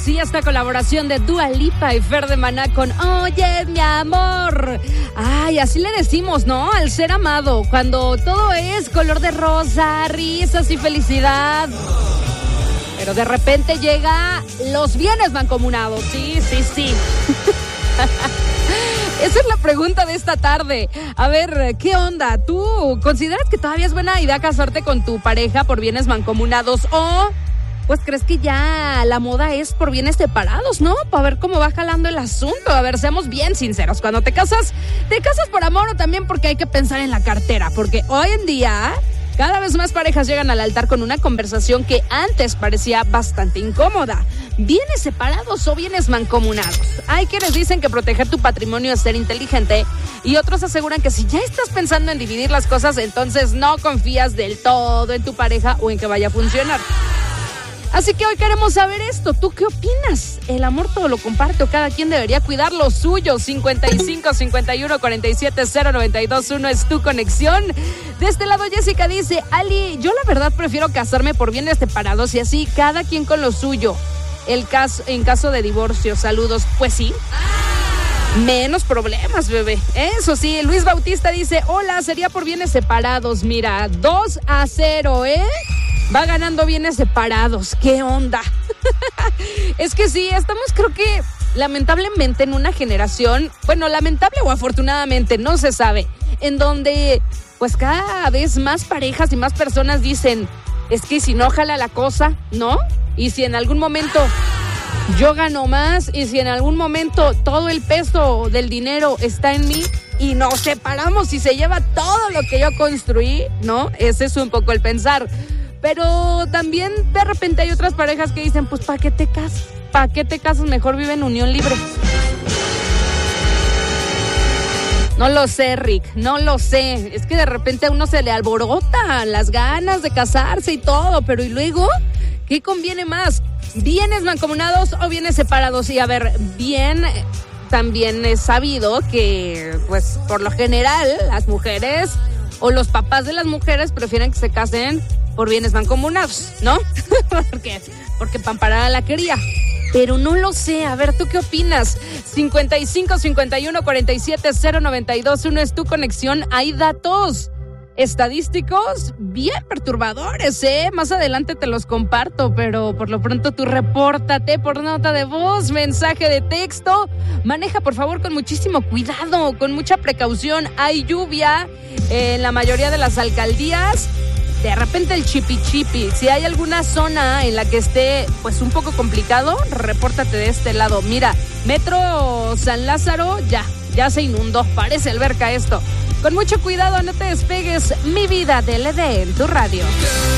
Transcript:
Sí, esta colaboración de Dua Lipa y Fer de Maná con Oye, mi amor. Ay, así le decimos, ¿no? Al ser amado, cuando todo es color de rosa, risas y felicidad. Pero de repente llega los bienes mancomunados. Sí. Esa es la pregunta de esta tarde. A ver, ¿qué onda? ¿Tú consideras que todavía es buena idea casarte con tu pareja por bienes mancomunados o pues crees que ya la moda es por bienes separados, ¿no? Para ver cómo va jalando el asunto. A ver, seamos bien sinceros. Cuando te casas por amor o también porque hay que pensar en la cartera. Porque hoy en día cada vez más parejas llegan al altar con una conversación que antes parecía bastante incómoda. ¿Bienes separados o bienes mancomunados? Hay quienes dicen que proteger tu patrimonio es ser inteligente y otros aseguran que si ya estás pensando en dividir las cosas, entonces no confías del todo en tu pareja o en que vaya a funcionar. Así que hoy queremos saber esto. ¿Tú qué opinas? ¿El amor todo lo comparte o cada quien debería cuidar lo suyo? 55 51 47 092 1 es tu conexión. De este lado Jessica dice, Ali, yo la verdad prefiero casarme por bienes separados y así cada quien con lo suyo. En caso de divorcio, saludos. Pues sí, menos problemas, bebé. Eso sí, Luis Bautista dice, hola, sería por bienes separados. Mira, 2-0, va ganando bienes separados. ¿Qué onda? Es que sí, estamos creo que lamentablemente en una generación, bueno, lamentable o afortunadamente, no se sabe, en donde pues cada vez más parejas y más personas dicen, es que si no jala la cosa, ¿no? Y si en algún momento yo gano más y si en algún momento todo el peso del dinero está en mí y nos separamos y se lleva todo lo que yo construí, ¿no? Ese es un poco el pensar. Pero también de repente hay otras parejas que dicen, pues ¿para qué te casas? ¿Para qué te casas? Mejor vive en unión libre. No lo sé, Rick, no lo sé. Es que de repente a uno se le alborota las ganas de casarse y todo, pero ¿y luego qué conviene más? ¿Bienes mancomunados o bienes separados? Y a ver, bien, también es sabido que, pues, por lo general, las mujeres o los papás de las mujeres prefieren que se casen por bienes mancomunados, ¿no? Porque para amparar a la cría. Pero no lo sé, a ver, ¿tú qué opinas? 55 51 47 092 1 es tu conexión. Hay datos estadísticos bien perturbadores, Más adelante te los comparto, pero por lo pronto tú repórtate por nota de voz, mensaje de texto. Maneja, por favor, con muchísimo cuidado, con mucha precaución. Hay lluvia en la mayoría de las alcaldías. De repente el chipi. Si hay alguna zona en la que esté pues un poco complicado, repórtate de este lado. Mira, Metro San Lázaro ya se inundó, parece alberca esto. Con mucho cuidado, no te despegues. Mi vida de LD en tu radio.